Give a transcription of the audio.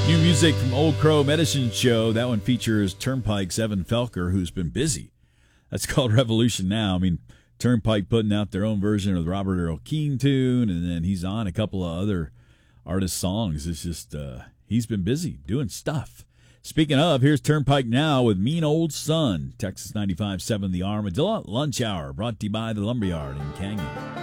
New music from Old Crow Medicine Show. That one features Turnpike's Evan Felker, who's been busy. That's called Revolution Now. I mean, Turnpike putting out their own version of the Robert Earl Keen tune, and then he's on a couple of other artists' songs. It's just, he's been busy doing stuff. Speaking of, here's Turnpike now with Mean Old Sun. Texas 95.7 The Armadillo Lunch Hour, brought to you by the Lumberyard in Canyon.